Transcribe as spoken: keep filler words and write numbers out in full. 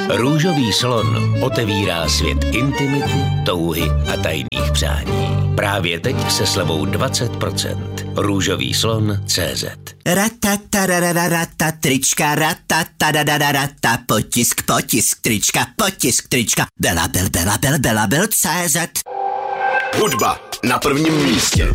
Růžový slon otevírá svět intimity, touhy a tajných přání. Právě teď se slevou dvacet procent. Růžový slon tečka cé zet. Ratatarararata, trička, ratatarararata, potisk, potisk, trička, potisk, trička, Belabel, Belabel, Belabel, tečka cé zet. Hudba na prvním místě.